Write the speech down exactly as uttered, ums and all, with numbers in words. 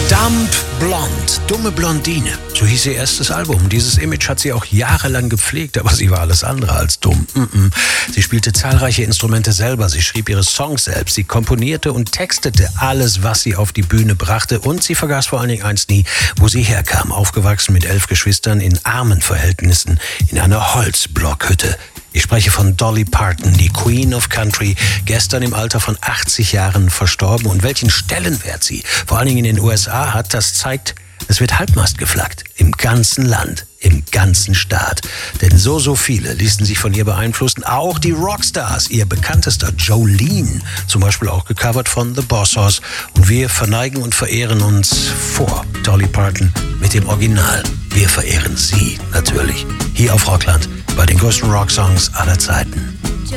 Dumb Blonde, dumme Blondine, so hieß ihr erstes Album. Dieses Image hat sie auch jahrelang gepflegt, aber sie war alles andere als dumm. Mm-mm. Sie spielte zahlreiche Instrumente selber, sie schrieb ihre Songs selbst, sie komponierte und textete alles, was sie auf die Bühne brachte, und sie vergaß vor allen Dingen eins nie, wo sie herkam. Aufgewachsen mit elf Geschwistern in armen Verhältnissen in einer Holzblockhütte. Ich spreche von Dolly Parton, die Queen of Country, gestern im Alter von achtzig Jahren verstorben. Und welchen Stellenwert sie vor allen Dingen in den U S A hat, das zeigt, es wird Halbmast geflaggt. Im ganzen Land, im ganzen Staat. Denn so, so viele ließen sich von ihr beeinflussen. Auch die Rockstars, ihr bekanntester Jolene, zum Beispiel auch gecovert von The Bossos. Und wir verneigen und verehren uns vor Dolly Parton mit dem Original. Wir verehren sie natürlich. Hier auf Rockland bei den größten Rocksongs aller Zeiten.